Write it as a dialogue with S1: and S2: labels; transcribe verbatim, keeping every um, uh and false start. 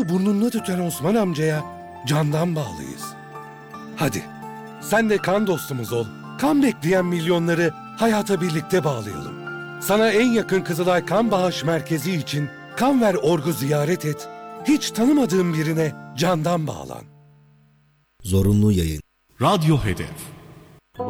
S1: ışığı burnunda tüten Osman amcaya candan bağlıyız. Hadi sen de kan dostumuz ol. Kan bekleyen milyonları hayata birlikte bağlayalım. Sana en yakın Kızılay Kan Bağış Merkezi için Kan Ver Org'u ziyaret et. Hiç tanımadığın birine candan bağlan.
S2: Zorunlu yayın.
S3: Radyo Hedef